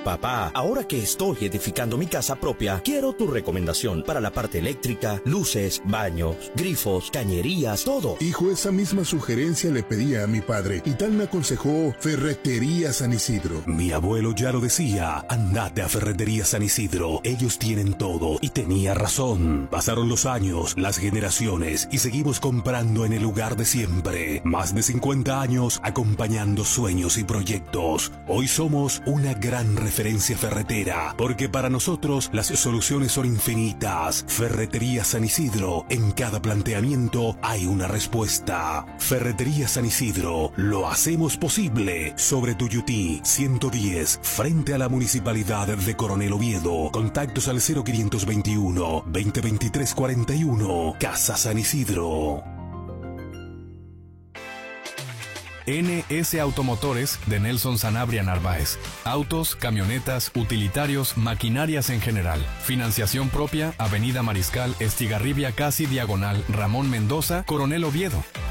Papá, ahora que estoy edificando mi casa propia, quiero tu recomendación para la parte eléctrica, luces, baños, grifos, cañerías, todo. Hijo, esa misma sugerencia le pedía a mi padre y tal me aconsejó Ferretería San Isidro. Mi abuelo ya lo decía, andate a Ferretería San Isidro, ellos tienen todo, y tenía razón. Pasaron los años, las generaciones, y seguimos comprando en el lugar de siempre. Más de 50 años acompañando sueños y proyectos. Hoy somos una gran referencia ferretera, porque para nosotros las soluciones son infinitas. Ferretería San Isidro, en cada planteamiento hay una respuesta. Ferretería San Isidro, lo hacemos posible. Sobre Tuyutí 110, frente a la Municipalidad de Coronel Oviedo. Contactos al 0521 2023 41. Casa San Isidro. NS Automotores de Nelson Sanabria Narváez. Autos, camionetas, utilitarios, maquinarias en general. Financiación propia, Avenida Mariscal, Estigarribia casi diagonal, Ramón Mendoza, Coronel Oviedo.